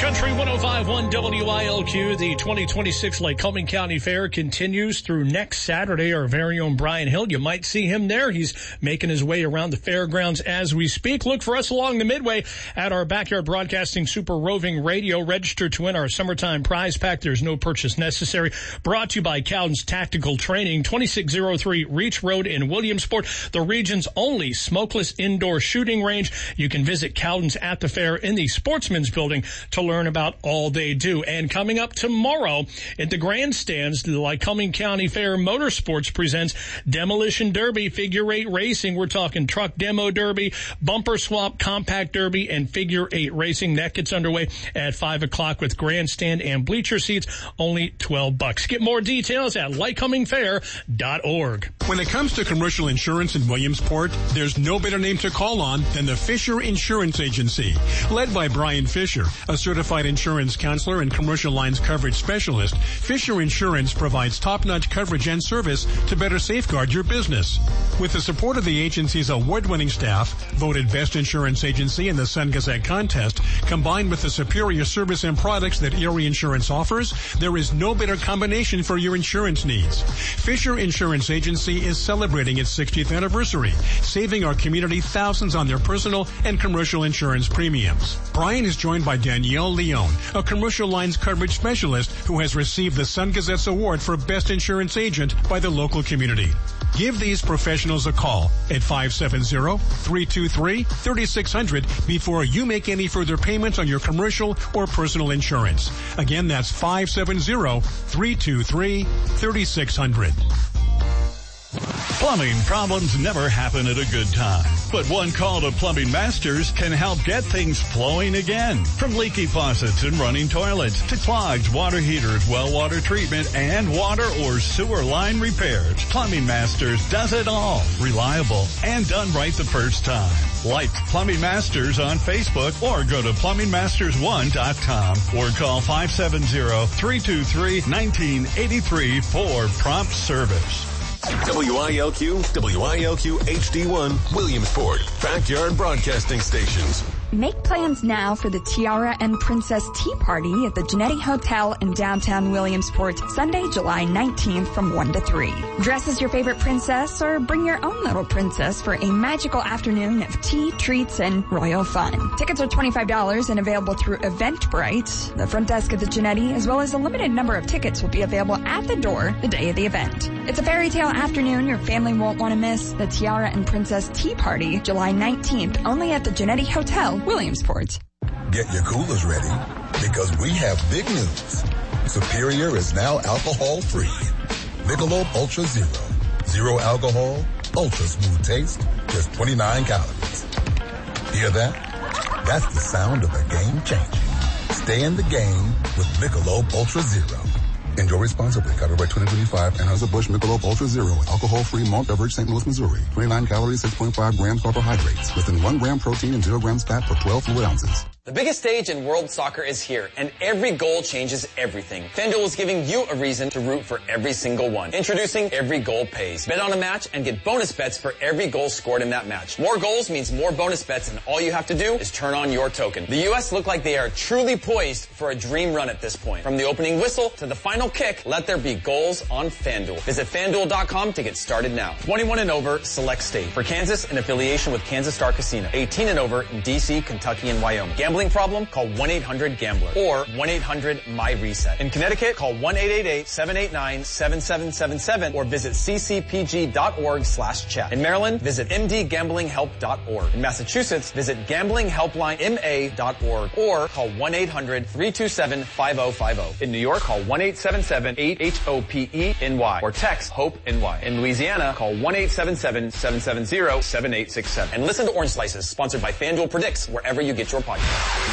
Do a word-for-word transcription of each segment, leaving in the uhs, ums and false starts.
Country one oh five point one W I L Q, the twenty twenty-six Lycoming County Fair continues through next Saturday. Our very own Brian Hill, you might see him there. He's making his way around the fairgrounds as we speak. Look for us along the Midway at our Backyard Broadcasting Super Roving Radio. Register to win our summertime prize pack. There's no purchase necessary. Brought to you by Cowden's Tactical Training, twenty-six oh three Reach Road in Williamsport, the region's only smokeless indoor shooting range. You can visit Cowden's at the fair in the Sportsman's Building to learn about all they do. And coming up tomorrow at the grandstands, the Lycoming County Fair Motorsports presents Demolition Derby, Figure Eight Racing. We're talking truck demo derby, bumper swap, compact derby, and figure eight racing. That gets underway at five o'clock with grandstand and bleacher seats, only twelve bucks. Get more details at lycoming fair dot org. When it comes to commercial insurance in Williamsport, there's no better name to call on than the Fisher Insurance Agency. Led by Brian Fisher, a certified insurance counselor and commercial lines coverage specialist, Fisher Insurance provides top-notch coverage and service to better safeguard your business. With the support of the agency's award-winning staff, voted Best Insurance Agency in the Sun Gazette contest, combined with the superior service and products that Erie Insurance offers, there is no better combination for your insurance needs. Fisher Insurance Agency is celebrating its sixtieth anniversary, saving our community thousands on their personal and commercial insurance premiums. Brian is joined by Danielle Leone, a commercial lines coverage specialist who has received the Sun Gazette's award for Best Insurance Agent by the local community. Give these professionals a call at five seven zero, three two three, three six zero zero before you make any further payments on your commercial or personal insurance. Again, that's five seven zero, three two three, three six zero zero. Plumbing problems never happen at a good time, but one call to Plumbing Masters can help get things flowing again. From leaky faucets and running toilets to clogged water heaters, well water treatment, and water or sewer line repairs, Plumbing Masters does it all. Reliable and done right the first time. Like Plumbing Masters on Facebook or go to plumbing masters one dot com or call five seven zero, three two three, one nine eight three for prompt service. W I L Q, W I L Q H D one, Williamsport, Backyard Broadcasting Stations. Make plans now for the Tiara and Princess Tea Party at the Genetti Hotel in downtown Williamsport, Sunday, July nineteenth from one to three. Dress as your favorite princess or bring your own little princess for a magical afternoon of tea, treats, and royal fun. Tickets are twenty-five dollars and available through Eventbrite. The front desk at the Genetti, as well as a limited number of tickets, will be available at the door the day of the event. It's a fairy tale afternoon your family won't want to miss. The Tiara and Princess Tea Party, July nineteenth, only at the Genetti Hotel, Williamsport. Get your coolers ready because we have big news. Superior is now alcohol-free. Michelob Ultra Zero. Zero alcohol, ultra smooth taste, just twenty-nine calories. Hear that? That's the sound of a game changing. Stay in the game with Michelob Ultra Zero. Enjoy responsibly. Copyright twenty twenty-five. Anheuser-Busch Michelob Ultra Zero. Alcohol-free malt beverage, Saint Louis, Missouri. twenty-nine calories, six point five grams carbohydrates. Within one gram protein and zero grams fat per twelve fluid ounces. The biggest stage in world soccer is here, and every goal changes everything. FanDuel is giving you a reason to root for every single one. Introducing Every Goal Pays. Bet on a match and get bonus bets for every goal scored in that match. More goals means more bonus bets, and all you have to do is turn on your token. The U S look like they are truly poised for a dream run at this point. From the opening whistle to the final kick, let there be goals on FanDuel. Visit FanDuel dot com to get started now. twenty-one and over, select state. For Kansas, in affiliation with Kansas Star Casino. eighteen and over in D C, Kentucky, and Wyoming. Gambling problem? Call one eight hundred gambler or one eight hundred my reset. In Connecticut, call one eight eight eight, seven eight nine, seven seven seven seven or visit c c p g dot org slash chat. In Maryland, visit m d gambling help dot org. In Massachusetts, visit gambling helpline m a dot org or call one eight hundred, three two seven, five oh five oh. In New York, call one eight seven seven, eight H O P E N Y or text HOPE-NY. In Louisiana, call one eight seven seven, seven seven zero, seven eight six seven. And listen to Orange Slices, sponsored by FanDuel Predicts, wherever you get your podcast.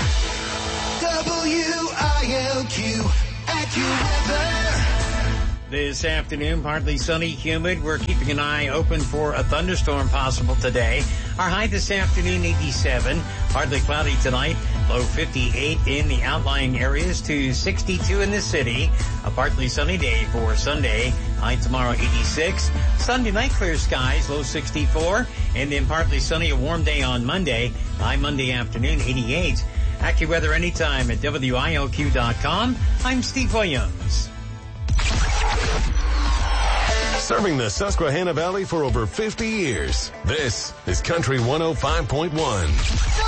W I L Q AccuWeather. This afternoon, partly sunny, humid. We're keeping an eye open for a thunderstorm possible today. Our high this afternoon, eighty-seven. Partly cloudy tonight. Low fifty-eight in the outlying areas to sixty-two in the city. A partly sunny day for Sunday. High tomorrow, eighty-six. Sunday night, clear skies, low sixty-four. And then partly sunny, a warm day on Monday. High Monday afternoon, eighty-eight. AccuWeather anytime at W I L Q dot com. I'm Steve Williams. Serving the Susquehanna Valley for over fifty years. This is Country one oh five point one.